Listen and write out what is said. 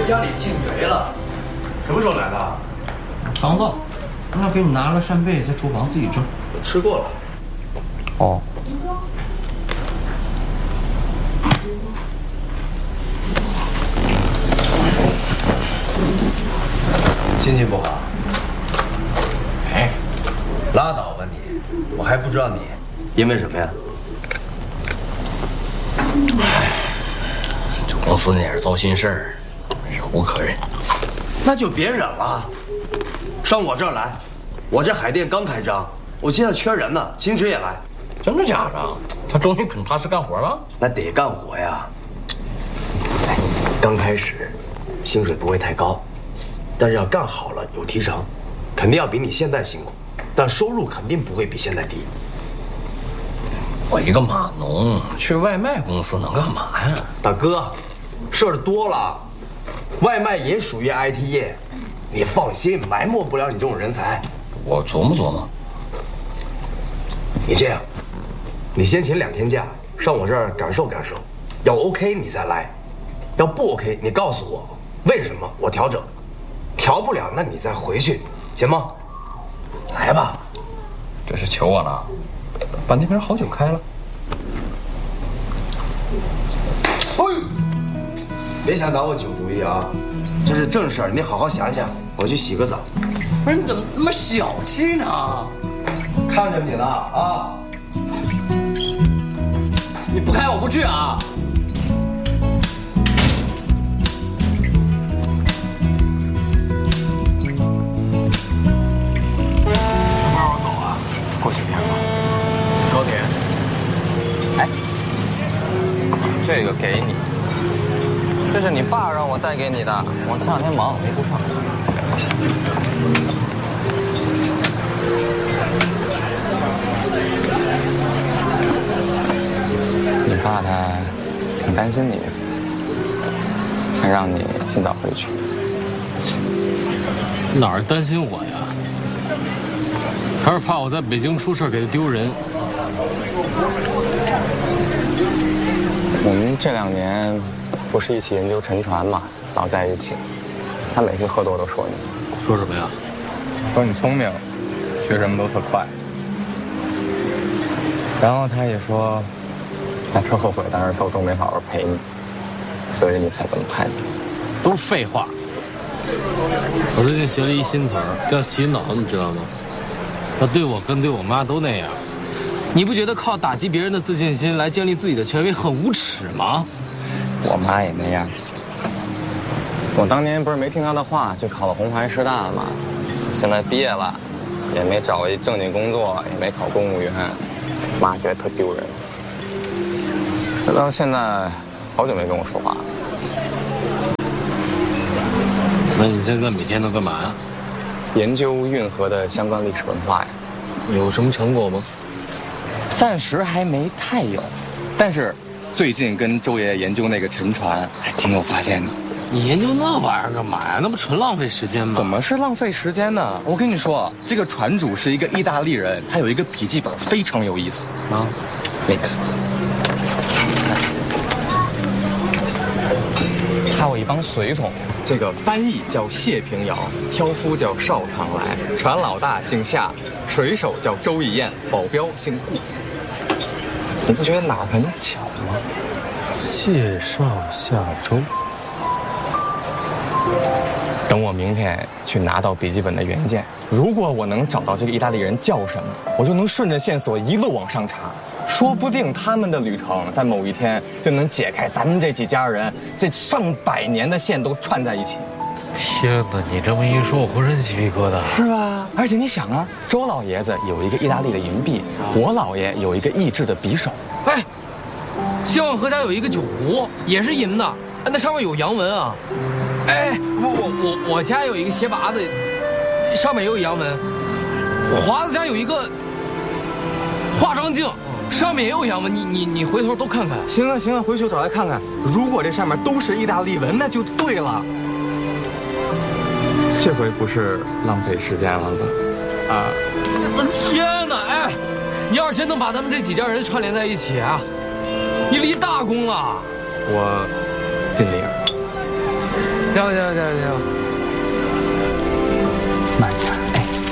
家里进贼了。什么时候来的？ 刚到。那给你拿了扇贝，在厨房自己蒸。 我吃过了。 哦。 心情不好？哎，拉倒吧你！我还不知道你因为什么呀？ 唉，这公司那点糟心事儿，忍无可忍。 那就别忍了，上我这儿来。我这海淀刚开张，我现在缺人呢，秦池也来。 真的假的？他终于肯踏实干活了？ 那得干活呀。哎，刚开始，薪水不会太高，但是要干好了有提成，肯定要比你现在辛苦，但收入肯定不会比现在低。 我一个码农去外卖公司能干嘛呀？ 大哥，事儿多了，外卖也属于 IT 业，你放心，埋没不了你这种人才。 我琢磨琢磨。 你这样，你先请2天假，上我这儿感受感受，要 OK 你再来，要不 OK 你告诉我为什么，我调整，调不了那你再回去，行吗？来吧。 这是求我了？把那瓶好酒开了。 哎，别想打我酒主意啊，这是正事儿，你好好想想。我去洗个澡。 不是你怎么那么小气呢？ 看着你呢啊！ 你不开我不去啊！ 不让我走啊？过几天吧。高铁。哎，这个给你。这是你爸让我带给你的，我前2天忙没顾上。你爸他挺担心你的，想让你尽早回去。 哪儿担心我呀？还是怕我在北京出事给他丢人。 我们这2年不是一起研究沉船嘛，老在一起。他每次喝多都说你。 说什么呀？ 说你聪明，学什么都特快。然后他也说，他特后悔当时偷偷没好好陪你，所以你才这么叛逆。 都是废话。我最近学了一新词儿，叫洗脑，你知道吗？他对我跟对我妈都那样。你不觉得靠打击别人的自信心来建立自己的权威很无耻吗？ 我妈也那样。我当年不是没听她的话，就考了红牌师大了嘛。现在毕业了，也没找一正经工作，也没考公务员，妈觉得特丢人。直到现在，好久没跟我说话了。 那你现在每天都干嘛呀？ 研究运河的相关历史文化呀。 有什么成果吗？ 暂时还没太有，但是最近跟周爷爷研究那个沉船，还挺有发现的。 你研究那玩意儿干嘛呀？那不纯浪费时间吗？ 怎么是浪费时间呢？我跟你说，这个船主是一个意大利人，他有一个笔记本非常有意思啊。那个，他有一帮随从，这个翻译叫谢平遥，挑夫叫邵长来，船老大姓夏，水手叫周义燕，保镖姓顾。你不觉得哪儿很巧吗？ 谢少夏周。 等我明天去拿到笔记本的原件，如果我能找到这个意大利人叫什么，我就能顺着线索一路往上查，说不定他们的旅程在某一天就能解开咱们这几家人这上百年的线都串在一起。 天哪，你这么一说，我浑身鸡皮疙瘩。 是吧？而且你想啊，周老爷子有一个意大利的银币，我姥爷有一个意制的匕首。 哎，谢望和家有一个酒壶，也是银的，那上面有洋文啊。哎，我家有一个鞋拔子，上面也有洋文。华子家有一个化妆镜，上面也有洋文。你回头都看看。 行啊行啊，回去我找来看看。如果这上面都是意大利文，那就对了。这回不是浪费时间了吧？啊！ 我的天哪！哎，你要是真能把他们这几家人串联在一起啊，你立大功了。 我尽力了。 加行，